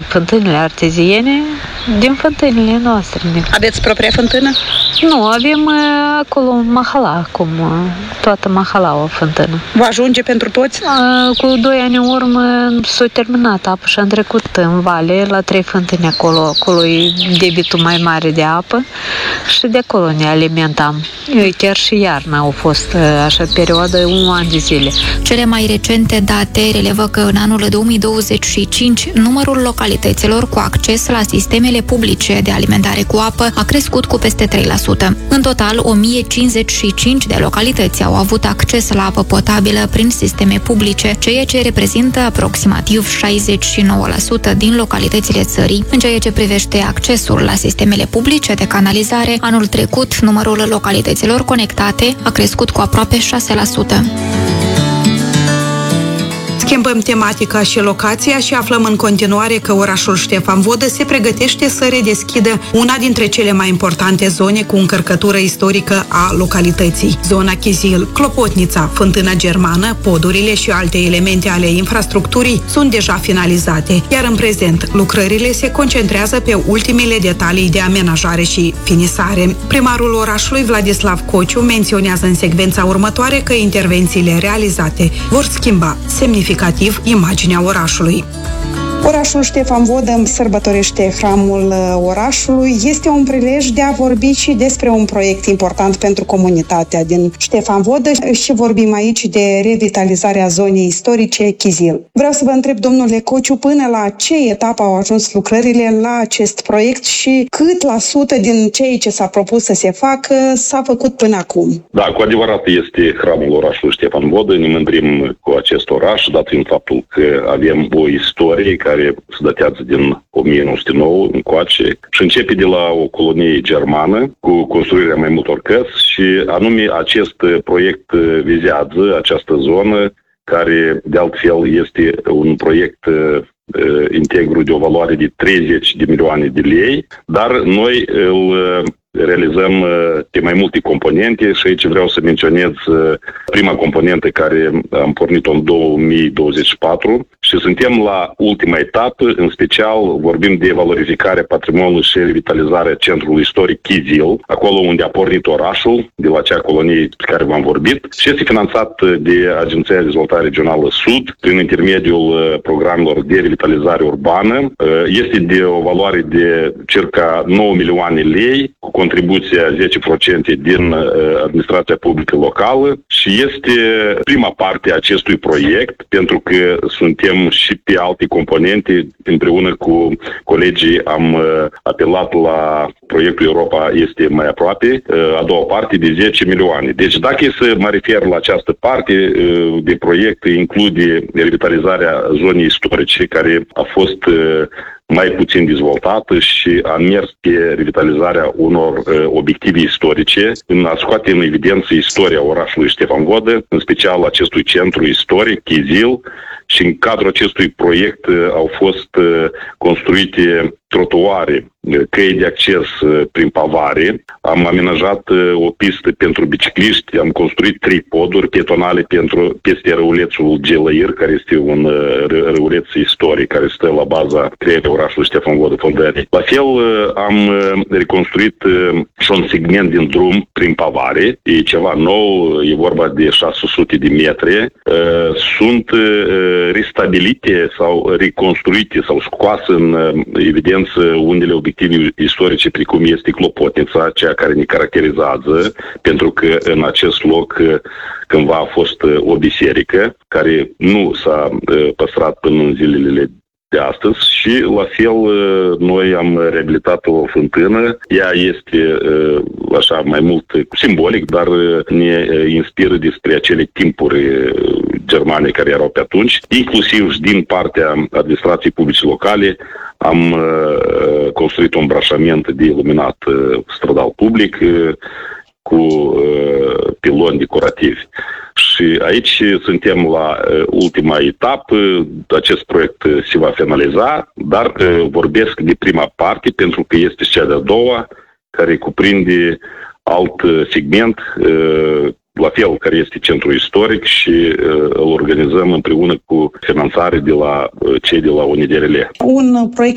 fântânile arteziene din fântânile noastre. Aveți propria fântână? Nu, avem acolo un mahala, acum, toată mahala o fântână. Vă ajunge pentru toți? Cu 2 ani în urmă s-a terminat apă și am trecut în vale la 3 fântâni acolo. Acolo e debitul mai mare de apă și de acolo ne alimentam. Chiar și iarna au fost așa perioadă, 1 an de zile. Cele mai recente date relevă că în anul 2025 numărul localităților cu acces la sistemele publice de alimentare cu apă a crescut cu peste 3%. În total, 1055 de localități au avut acces la apă potabilă prin sisteme publice, ceea ce reprezintă aproximativ 69% din localitățile țării. În ceea ce privește accesul la sistemele publice de canalizare, anul trecut numărul localităților conectate a crescut cu aproape 6%. Schimbăm tematica și locația și aflăm în continuare că orașul Ștefan Vodă se pregătește să redeschidă una dintre cele mai importante zone cu încărcătură istorică a localității. Zona Chizil, Clopotnița, Fântâna Germană, podurile și alte elemente ale infrastructurii sunt deja finalizate, iar în prezent lucrările se concentrează pe ultimele detalii de amenajare și finisare. Primarul orașului, Vladislav Cociu, menționează în secvența următoare că intervențiile realizate vor schimba semnificativ imaginea orașului. Orașul Ștefan Vodă sărbătorește hramul orașului. Este un prilej de a vorbi și despre un proiect important pentru comunitatea din Ștefan Vodă și vorbim aici de revitalizarea zonei istorice Chizil. Vreau să vă întreb, domnule Cociu, până la ce etapă au ajuns lucrările la acest proiect și cât la sută din ceea ce s-a propus să se facă s-a făcut până acum? Da, cu adevărat este hramul orașului Ștefan Vodă. Ne mândrim cu acest oraș, dat fiind faptul că avem o istorie care se datează din 1909 încoace și începe de la o colonie germană cu construirea mai multor căți și anume acest proiect vizează această zonă care de altfel este un proiect integru de o valoare de 30 de milioane de lei, dar noi îl realizăm pe mai multe componente și aici vreau să menționez prima componentă care am pornit-o în 2024 și suntem la ultima etapă, în special vorbim de valorificarea patrimoniului și revitalizarea centrului istoric Chizil, acolo unde a pornit orașul, de la acea colonie pe care v-am vorbit și este finanțat de Agenția de Dezvoltare Regională Sud prin intermediul programelor de revitalizare urbană. Este de o valoare de circa 9 milioane lei cu contribuția 10% din administrația publică locală și este prima parte a acestui proiect pentru că suntem și pe alte componente. Împreună cu colegii am apelat la proiectul Europa este mai aproape, a doua parte de 10 milioane. Deci dacă e să mă refer la această parte de proiect, include revitalizarea zonei istorice care a fost mai puțin dezvoltată și a mers pe revitalizarea unor obiective istorice, în a scoate în evidență istoria orașului Ștefan Vodă, în special acestui centru istoric, Chizil, și în cadrul acestui proiect au fost construite trotuare, căi de acces prin pavare, am amenajat o pistă pentru bicicliști, am construit 3 poduri pietonale peste râulețul Gelăir, care este un râuleț istoric care stă la baza creierii orașului Ștefan Vodă Fondării. La fel am reconstruit și un segment din drum prin pavare, e ceva nou, e vorba de 600 de metri, sunt restabilite sau reconstruite sau scoase în evidență unele obiective istorice, precum este Clopotnița, cea care ne caracterizează, pentru că în acest loc cândva a fost o biserică, care nu s-a păstrat până în zilele de astăzi și la fel noi am reabilitat o fântână. Ea este așa mai mult simbolic, dar ne inspiră despre acele timpuri germane care erau pe atunci, inclusiv și din partea administrației publice locale am construit un îmbrășământ de iluminat stradal public cu piloni decorativi. Și aici suntem la ultima etapă, acest proiect se va finaliza, dar vorbesc de prima parte pentru că este cea de-a doua, care cuprinde alt segment, la fel, care este centru istoric și îl organizăm împreună cu finanțare de la cei de la UNDRL. Un proiect